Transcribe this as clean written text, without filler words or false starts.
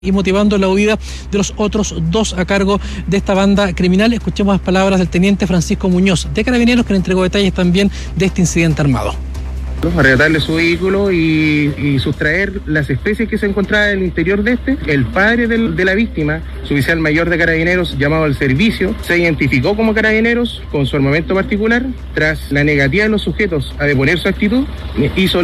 y motivando la huida de los otros dos a cargo de esta banda criminal. Escuchemos las palabras del teniente Francisco Muñoz de Carabineros, que le entregó detalles también de este incidente armado. Arrebatarle su vehículo y sustraer las especies que se encontraban en el interior de este. El padre de la víctima, su oficial mayor de Carabineros, llamado al servicio, se identificó como Carabineros con su armamento particular. Tras la negativa de los sujetos a deponer su actitud, hizo